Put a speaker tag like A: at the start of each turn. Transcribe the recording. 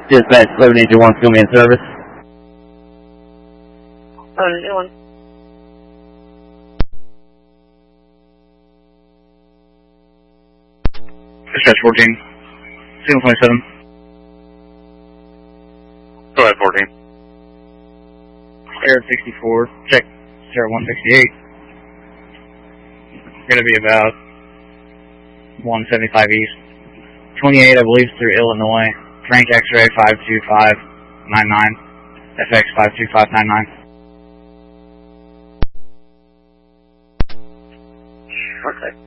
A: Dispatch 781 is going to be in service.
B: 781.
C: Dispatch 14. Signal 27. Go ahead, 14. Air 64. Check. Sierra 168. Going to be about 175 east. 28, I believe, through Illinois. Frank X-ray 52599. FX 52599.
B: Okay.